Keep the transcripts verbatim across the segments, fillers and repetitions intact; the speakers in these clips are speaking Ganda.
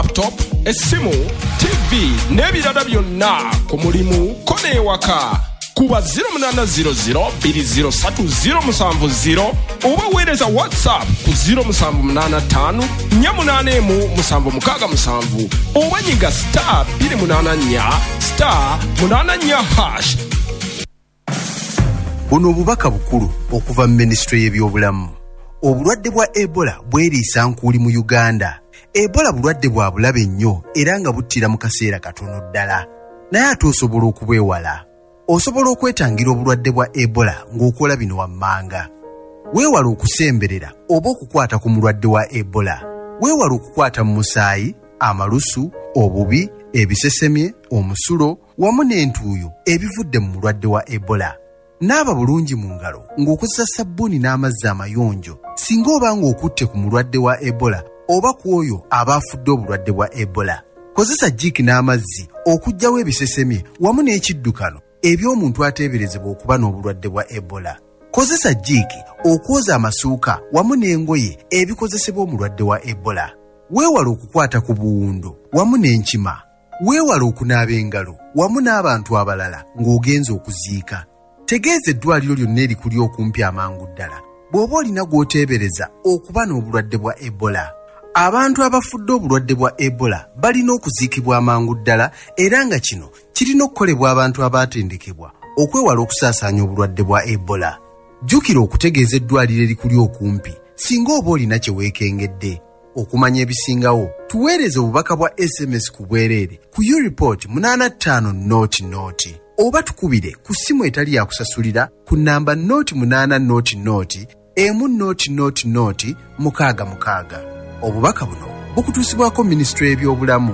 laptop, essimu, T V n'ebirala byonna ku mulimu ko n'ewaka. Kuba zero munana zero zero bbiri zero ssatu zero musanvu zero oba weereza WhatsApp ku zero musanvu munana ttaano nnya munaana emu musanvu mukaaga musanvu oba nyiga star bbiri munaana nnya star munaana nnya hash. Buno obubaka bukulu okuva mu Ministry y'ebyobulamu. Obulwadde bwa Ebola bweriisa nkuuli mu Uganda. Ebola bulwadde bwa bulabe nnyo era nga buttira mu kaseera katono ddala. Naye ate osobola okubwewala. Osobola okwetangira obulwadde bwa Ebola ng'okola bino wammanga. Weewala okusemberera oba okukwata ku mulwadde wa Ebola. Weewala okukwata mu musaayi, amalusu, obubi, ebisesemye, omusulo wamu n'entuuyo ebivudde mu mulwadde wa Ebola. Naaba bulungi mu ngalo ng'okozesa sabbuuni n'amazzi amayonjo singa oba ng'okutte ku mulwadde wa Ebola oba ku oyo aba afudde obulwadde bwa Ebola. Kozesa jjiiki n'amazzi okuggyawo ebisesemye wamu n'ekiddukano eby'omuntu ateeberezebwa okuba n'obulwadde bwa Ebola. Kozesa jjiiki okwoza amasuuka wamu n'engoye ebikozesebwa omulwadde wa Ebola. Weewala okukwata ku buwundo wamu n'enkima. Weewala okunaaba engalo wamu n'abantu abalala ng'ogenza okuziika. Tegeeza eddwaliro lyonna erikuli okumpi amangu ddala bw'oba olina gw'oteebereza okuba n'obulwadde bwa Ebola. Abantu abafudde obulwadde bwa Ebola balina okuziikibwa amangu ddala era nga kino kirina okukolebwa abantu abaatendekebwa okwewala okusaasaanya obulwadde bwa Ebola. Jjukira okutegeeza eddwaliro erikuli okumpi singa oba olina kye weekengedde. Okumanya ebisingawo tuweereze obubaka bwa S M S ku bwereere ku U-Report munaana ttaano nooti nooti oba tukubire ku ssimu etali yakusasulira ku nnamba nooti munaana nooti nooti emu nooti nooti nooti mukaaga mukaaga. Obubaka buno bukutuusibwako Ministry y'ebyobulamu.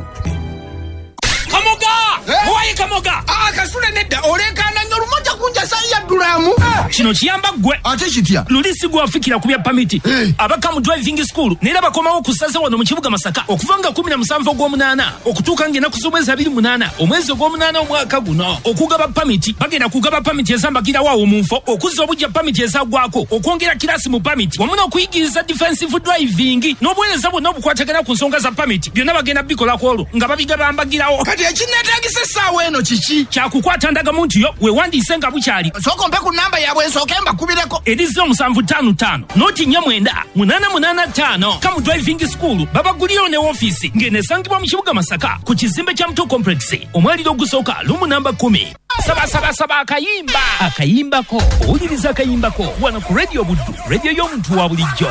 Kamoga! Owaye Kamoga! Ah, kasule nedda olenkana nnyo lumoja kunja sanya dulamu. Kino kiyamba ggwe. Ate kitya? Lulisi gwe wafikira ku bya pamiti. Abaka mu driving school neera bakomawo ku ssaza wano mu kibuga Masaka okuva nga kumi na musanvu ogw'omunaana okutuuka ng'ennaku z'omwezi abiri munaana omwezi ogw'omunaana omwaka guno okugaba pamiti bagenda kugaba pamiti ezambagirawo awo mu nfo okuzza obujja pamiti ezaggwako okwongera kirasi mu pamiti wamu n'okuyigiriza defensive driving n'obuweereza bwonna obukwatagana ku nsonga za pamiti byonna bagenda bikolako olwo nga babigaba mbagirawo. Kati ekinneetaagisa essaawa eno kiki? Kyakukwata ndagamuntu yo weewandiise nga bukyali. Sooka mpe ku nnamba yaabwe nsooke mbakubireko. Erizo musanvu ttaano ttaano nooti nnya mwenda munaana munaana ttaano Kamu driving school babagulirawo ne woofiisi ng'eneesangibwa mu kibuga Masaka ku kizimbe kya Muto complex omwaliro ogusooka lumu namba kumi. Saba saba saba akayimba akayimbako owuliriza akayimbako wano ku radio Buddu radio y'omuntu wa bulijjo.